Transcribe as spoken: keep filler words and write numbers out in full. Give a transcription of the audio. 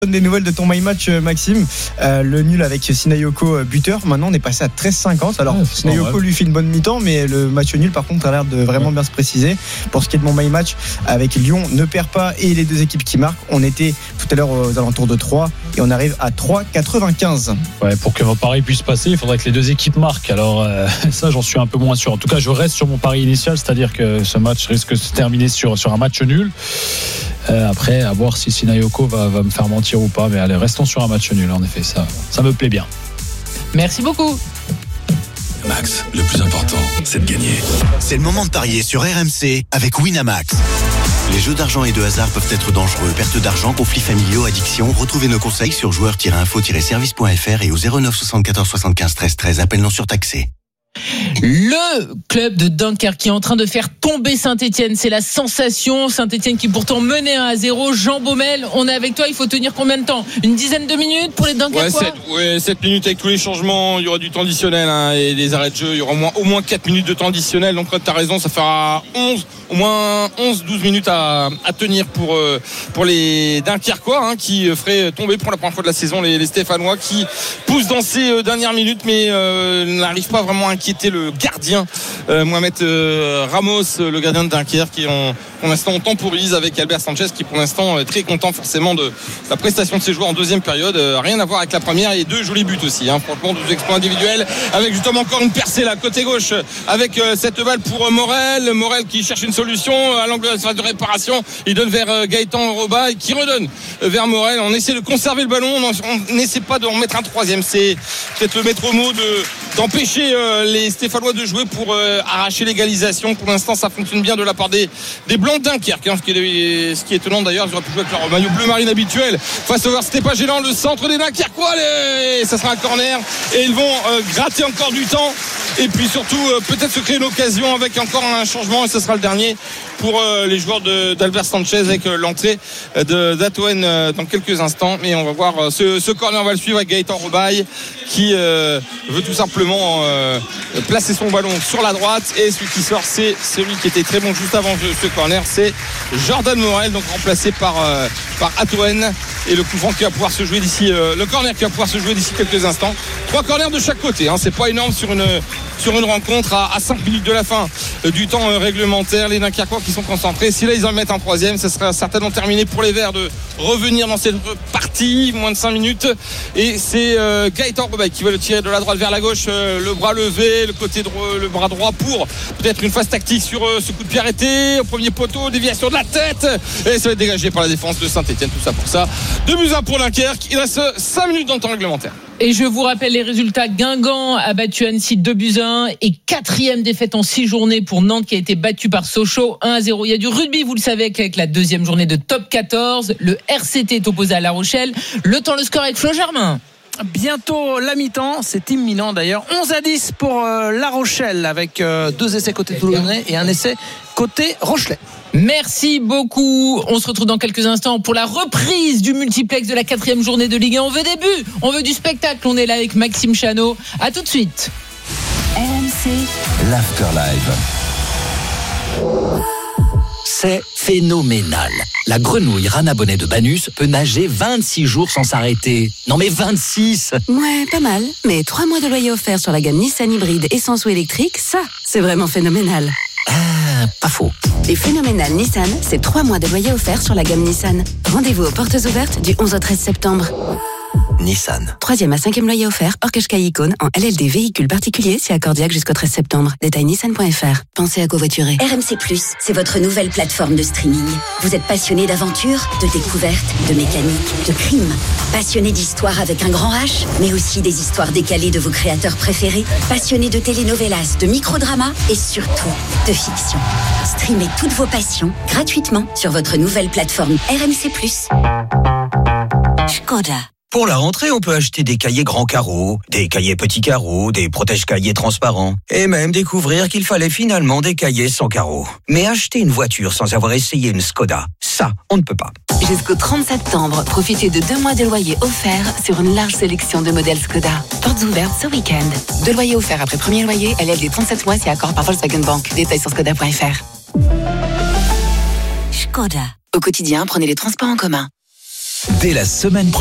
Des nouvelles de ton My Match, Maxime. Euh, le nul avec Sinayoko euh, buteur. Maintenant, on est passé à treize cinquante. Alors, ouais, Sinayoko lui fait une bonne mi-temps, mais le match nul, par contre, a l'air de vraiment ouais. bien se préciser. Pour ce qui est de mon My Match, avec Lyon, ne perd pas et les deux équipes qui marquent. On était tout à l'heure aux alentours de trois et on arrive à trois virgule quatre-vingt-quinze. Ouais, pour que votre pari puisse passer, il faudrait que les deux équipes marquent. Alors, euh, ça, j'en suis un peu moins sûr. En tout cas, je reste sur mon pari initial, c'est-à-dire que ce match risque de se terminer sur, sur un match nul. Euh, après, à voir si Sinayoko va, va me faire mentir ou pas. Mais allez, restons sur un match nul, en effet. Ça, ça me plaît bien. Merci beaucoup. Max, le plus important, c'est de gagner. C'est le moment de parier sur R M C avec Winamax. Les jeux d'argent et de hasard peuvent être dangereux. Perte d'argent, conflits familiaux, addiction. Retrouvez nos conseils sur joueurs tiret info tiret service point f r et au zéro neuf soixante-quatorze soixante-quinze treize treize. Appel non surtaxé. Le club de Dunkerque qui est en train de faire tomber Saint-Etienne, c'est la sensation. Saint-Etienne qui pourtant menait un à zéro. Jean Baumel, on est avec toi, il faut tenir combien de temps? Une dizaine de minutes pour les Dunkerquois? Ouais, sept minutes avec tous les changements. Il y aura du temps additionnel hein, et des arrêts de jeu. Il y aura au moins, au moins quatre minutes de temps additionnel. Donc tu as raison, ça fera onze, au moins onze douze minutes à, à tenir pour, euh, pour les Dunkerquois hein, qui feraient tomber pour la première fois de la saison les, les Stéphanois qui poussent dans ces euh, dernières minutes mais euh, n'arrivent pas vraiment à inquiéter le gardien euh, Mohamed euh, Ramos, le gardien de Dunkerque, qui on, pour l'instant on temporise avec Albert Sanchez qui pour l'instant est très content forcément de la prestation de ses joueurs en deuxième période. Euh, rien à voir avec la première et deux jolis buts aussi. Hein. Franchement, deux exploits individuels avec justement encore une percée là côté gauche avec euh, cette balle pour euh, Morel. Morel qui cherche une solution à l'angle de la surface de réparation. Il donne vers euh, Gaëtan Roba qui redonne euh, vers Morel. On essaie de conserver le ballon. On n'essaie pas de en mettre un troisième. C'est peut-être le maître mot de, d'empêcher euh, les Stéphanois de jouer pour euh, arracher l'égalisation. Pour l'instant, ça fonctionne bien de la part des, des Blancs de Dunkerque. Hein, ce, qui est, ce qui est étonnant d'ailleurs, ils auraient pu jouer avec leur maillot bleu marine habituel. Face au c'était pas gênant. Le centre des Dunkerquois, les... ça sera un corner et ils vont euh, gratter encore du temps. Et puis surtout, euh, peut-être se créer une occasion avec encore un changement et ce sera le dernier pour euh, les joueurs de, d'Albert Sanchez avec euh, l'entrée de d'Atoen euh, dans quelques instants. Mais on va voir euh, ce, ce corner, on va le suivre avec Gaëtan Robaille qui euh, veut tout simplement euh, placer son ballon sur la droite et celui qui sort c'est celui qui était très bon juste avant ce corner, c'est Jordan Morel, donc remplacé par, euh, par Atoen et le coup franc qui va pouvoir se jouer d'ici euh, le corner qui va pouvoir se jouer d'ici quelques instants. Trois corners de chaque côté, hein, c'est pas énorme sur une sur une rencontre à, à cinq minutes de la fin euh, du temps euh, réglementaire. Les Dunkerquois qui sont concentrés, si là ils en mettent un troisième, ça sera certainement terminé pour les Verts de revenir dans cette partie, moins de cinq minutes et c'est euh, Gaëtan Robaille qui va le tirer de la droite vers la gauche, euh, le bras levé, le côté droit, le bras droit pour peut-être une phase tactique sur euh, ce coup de pied arrêté au premier poteau, déviation de la tête et ça va être dégagé par la défense de Saint-Etienne, tout ça pour ça. deux buts à un pour Dunkerque, il reste cinq minutes dans le temps réglementaire. Et je vous rappelle les résultats. Guingamp a battu Annecy deux buts à un et quatrième défaite en six journées pour Nantes qui a été battu par Sochaux un à zéro. Il y a du rugby, vous le savez, avec la deuxième journée de top quatorze. Le R C T est opposé à La Rochelle. Le temps, le score avec Flo Germain. Bientôt la mi-temps, c'est imminent d'ailleurs. onze à dix pour euh, La Rochelle avec euh, deux essais côté Toulonnais et un essai côté Rochelais. Merci beaucoup. On se retrouve dans quelques instants pour la reprise du multiplex de la quatrième journée de Ligue un. On veut des buts, on veut du spectacle. On est là avec Maxime Chanot. À tout de suite. R M C l'Afterlife. C'est phénoménal. La grenouille Rana Bonnet de Banus peut nager vingt-six jours sans s'arrêter. Non mais vingt-six! Ouais, pas mal. Mais trois mois de loyer offert sur la gamme Nissan hybride essence ou électrique, ça, c'est vraiment phénoménal. Ah, pas faux. Les phénoménales Nissan, c'est trois mois de loyer offert sur la gamme Nissan. Rendez-vous aux portes ouvertes du onze au treize septembre. Nissan. Troisième à cinquième loyer offert, hors Qashqai Icône, en L L D véhicule particulier, si accordiaque jusqu'au treize septembre. Détail nissan point f r. Pensez à covoiturer. R M C plus, c'est votre nouvelle plateforme de streaming. Vous êtes passionné d'aventure, de découverte, de mécanique, de crime. Passionné d'histoire avec un grand H, mais aussi des histoires décalées de vos créateurs préférés. Passionné de telenovelas, de microdramas et surtout de fiction. Streamez toutes vos passions gratuitement sur votre nouvelle plateforme R M C plus. Škoda. Pour la rentrée, on peut acheter des cahiers grands carreaux, des cahiers petits carreaux, des protège-cahiers transparents, et même découvrir qu'il fallait finalement des cahiers sans carreaux. Mais acheter une voiture sans avoir essayé une Škoda, ça, on ne peut pas. Jusqu'au trente septembre, profitez de deux mois de loyer offerts sur une large sélection de modèles Škoda. Portes ouvertes ce week-end. Deux loyers offerts après premier loyer, L L D trente-sept mois si accord par Volkswagen Bank. Détails sur Škoda point f r. Škoda. Au quotidien, prenez les transports en commun. Dès la semaine prochaine.